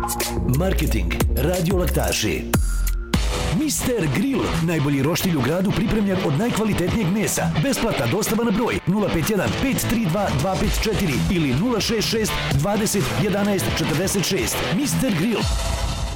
Marketing, radiolaktaši. Mister Grill, najbolji roštilj u gradu pripremljen od najkvalitetnijeg mesa. Besplatna dostava na broj 051 532 254 ili 066 20 11 46. Mister Grill.